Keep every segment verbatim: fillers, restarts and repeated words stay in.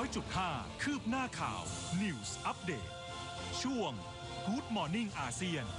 อยจุดห้า คืบหน้าข่าว News Update ช่วง Good Morning อาเซียน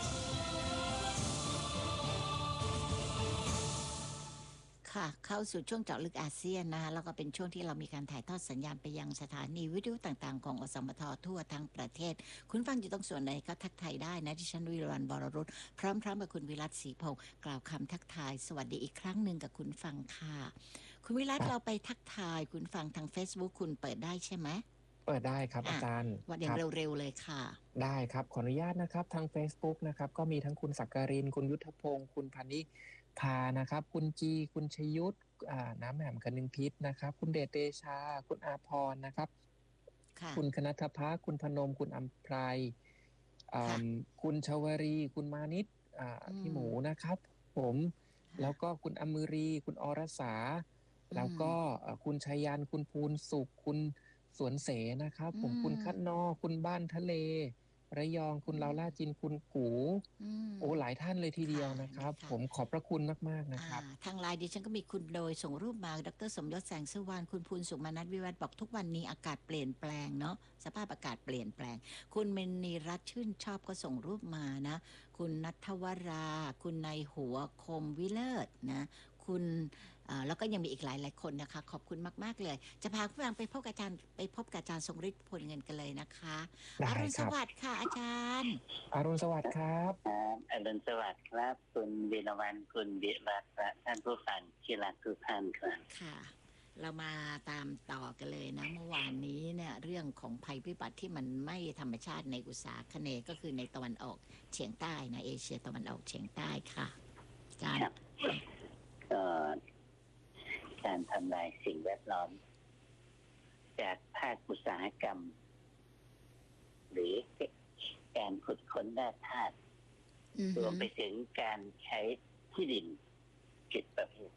ค่ะเข้าสู่ช่วงเจาะลึกอาเซียนนะคะแล้วก็เป็นช่วงที่เรามีการถ่ายทอดสัญญาณไปยังสถานีวิทยุต่างๆของอสมททั่วทั้งประเทศคุณฟังอยู่ตรงส่วนไหนก็ทักทายได้นะดิฉันวิรันบรรุษพร้อมๆกับคุณวิรัตศรีพงศ์กล่าวคำทักทายสวัสดีอีกครั้งหนึ่งกับคุณฟังค่ะคุณวิรัตเราไปทักทายคุณฟังทาง Facebook คุณเปิดได้ใช่ไหมเปิดได้ครับ อ, อาจารย์วันอย่างเร็วๆเลยค่ะได้ครับขออนุญาตนะครับทาง Facebook นะครับก็มีทั้งคุณศักดิ์รินคุณยุทธพงศ์คุณพานิพานะครับคุณจีคุณชยุทธน้ำแหม่มกนึงพิษนะครับคุณเดชเดชาคุณอาภรณ์นะครับคุณคณัฐภาคุณพนมคุณอัมไพรคุณชวรีคุณมานิตพี่หมูนะครับผมแล้วก็คุณอมรีคุณอรสาแล้วก็คุณชัยยันคุณภูลสุขคุณสวนเสนะครับผมคุณคัดนอคุณบ้านทะเลระยองคุณลาวล่าจินคุณกูโอ้หลายท่านเลยทีเดียวนะครับผมขอบพระคุณมากๆนะครับทางไลน์ดิฉันก็มีคุณโดยส่งรูปมาดร.สมยศแสงสุวรรณคุณภูลสุขมนัสวิวัฒน์บอกทุกวันนี้อากาศเปลี่ยนแปลงเนาะสภาพอากาศเปลี่ยนแปลงคุณเมณีรัตน์ชื่นชอบก็ส่งรูปมานะคุณณัฐวราคุณนายหัวคมวิเลิศนะคุณแล้วก็ยังมีอีกหลายหลายคนนะคะขอบคุณมากๆเลยจะพาผู้ฟังไปพบกับอาจารย์ไปพบกับอาจารย์ทรงฤทธิ์พลเงินกันเลยนะคะอรุณสวัสดิ์ค่ะอาจารย์อรุณสวัสดิ์ครับอรุณสวัสดิ์ครับคุณวีรวรรณคุณวิรัตน์และท่านผู้ฟังที่รักทุกท่านครับค่ะเรามาตามต่อกันเลยนะเมื่อวานนี้เนี่ยเรื่องของภัยพิบัติที่มันไม่ธรรมชาติในอุตสาคเนย์ก็คือในตะวันออกเฉียงใต้นะเอเชียตะวันออกเฉียงใต้ค่ะอาจารย์ก็การทำลายสิ่งแวดล้อมจากภาคอุตสาหกรรมหรือการขุดค้นแร่ธาตุรวมไปถึงการใช้ที่ดินผิดประเภท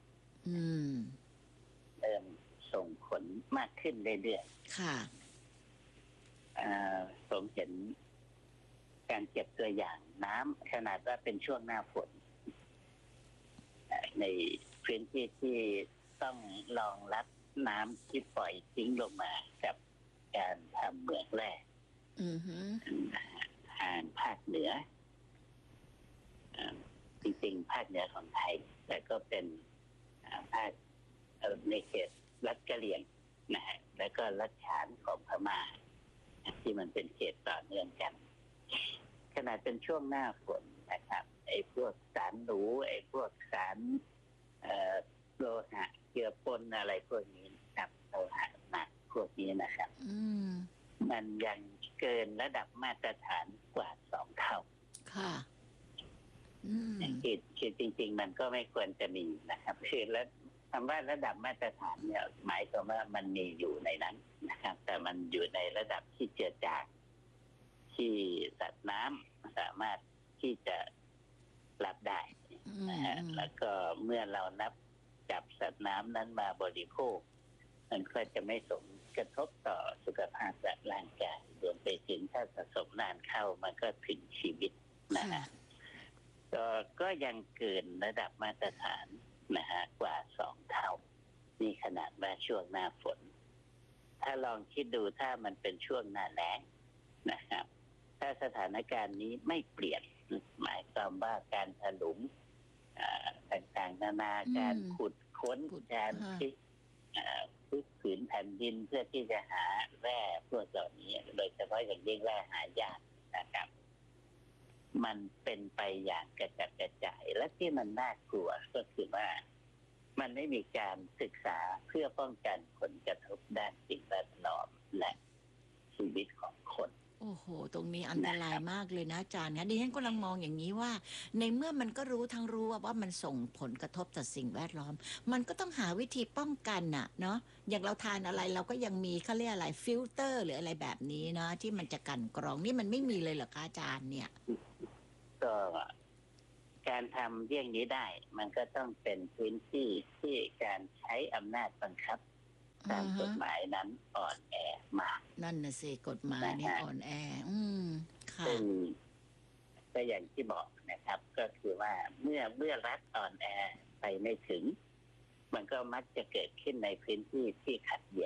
เริ่มส่งผลมากขึ้นเรื่อยๆค่ะผมเห็นการเก็บตัวอย่างน้ำขนาดว่าเป็นช่วงหน้าฝนในพื้นที่ที่ต้องรองรับน้ำที่ปล่อยทิ้งลงมากับการทำเหมืองแร่ทางภาคเหนือจริงๆภาคเหนือของไทยแต่ก็เป็นภาคในเขตรัฐกะเหรี่ยงนะฮะแล้วก็รัฐฉานของพม่าที่มันเป็นเขตต่อเนื่องกันขนาดเป็นช่วงหน้าฝนนะครับไอ้พวกสารหนูไอ้พวกสารโลหะเจือปนอะไรพวกนี้ครับโลหะหนักพวกนี้นะครับมันยังเกินระดับมาตรฐานกว่าสองเท่าค่ะคือคือจริงๆมันก็ไม่ควรจะมีนะครับคือแล้วคำว่าระดับมาตรฐานเนี่ยหมายความว่ามันมีอยู่ในนั้นนะครับแต่มันอยู่ในระดับที่เจือจางที่สัตว์น้ำสามารถที่จะรับได้นะฮะแล้วก็เมื่อเรานับจับสัตว์น้ำนั้นมาบริโภคมันก็จะไม่ส่งกระทบต่อสุขภาพและร่างกายรวมไปถึงถ้าสะสมนานเข้ามันก็ถึงชีวิตนะฮะก็ก็ยังเกินระดับมาตรฐานนะฮะกว่าสองเท่านี่ขนาดว่าช่วงหน้าฝนถ้าลองคิดดูถ้ามันเป็นช่วงหน้าแล้งนะครับถ้าสถานการณ์นี้ไม่เปลี่ยนหมายความว่าการถลุงต่างๆนานาการขุดค้นการพลิกพลิกผืนแผ่นดินเพื่อที่จะหาแร่พวกเหล่านี้โดยเฉพาะอย่างยิ่งแร่หายากนะครับมันเป็นไปอย่างกระจัดกระจายและที่มันน่ากลัวก็คือว่ามันไม่มีการศึกษาเพื่อป้องกันผลกระทบด้านสิ่งแวดล้อมและชีวิตของคนโอ้โหตรงนี้อันตรายมากเลยนะอาจารย์นะดิฉันกำลังมองอย่างนี้ว่าในเมื่อมันก็รู้ทั้งรู้ว่าว่ามันส่งผลกระทบต่อสิ่งแวดล้อมมันก็ต้องหาวิธีป้องกันน่ะเนาะอย่างเราทานอะไรเราก็ยังมีเขาเรียกอะไรฟิลเตอร์หรืออะไรแบบนี้เนาะที่มันจะกันกรองนี่มันไม่มีเลยเหรอคะอาจารย์เนี่ยก็การทำเรื่องนี้ได้มันก็ต้องเป็นพื้นที่ที่การใช้อำนาจบังคับตามกฎหมายนั้นอ่อนแอมากนั่นน่ะสิกฎหมายนี่อ่อนแออืมค่ะซึ่งก็อย่างที่บอกนะครับก็คือว่าเมื่อเมื่อรัฐอ่อนแอไปไม่ถึงมันก็มักจะเกิดขึ้นในพื้นที่ที่ขัดแ